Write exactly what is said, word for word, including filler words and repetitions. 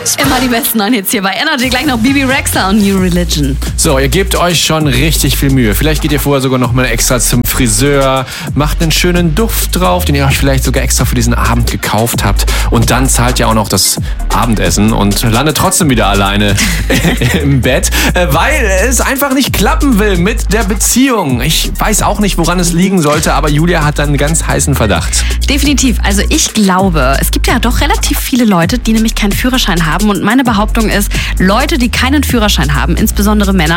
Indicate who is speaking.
Speaker 1: Immer die besten neuen Hits hier bei Energy. Gleich noch Bibi Rexha und New Religion.
Speaker 2: So, ihr gebt euch schon richtig viel Mühe. Vielleicht geht ihr vorher sogar noch mal extra zum Friseur, macht einen schönen Duft drauf, den ihr euch vielleicht sogar extra für diesen Abend gekauft habt. Und dann zahlt ihr auch noch das Abendessen und landet trotzdem wieder alleine im Bett, weil es einfach nicht klappen will mit der Beziehung. Ich weiß auch nicht, woran es liegen sollte, aber Julia hat dann einen ganz heißen Verdacht.
Speaker 1: Definitiv. Also ich glaube, es gibt ja doch relativ viele Leute, die nämlich keinen Führerschein haben. Und meine Behauptung ist, Leute, die keinen Führerschein haben, insbesondere Männer,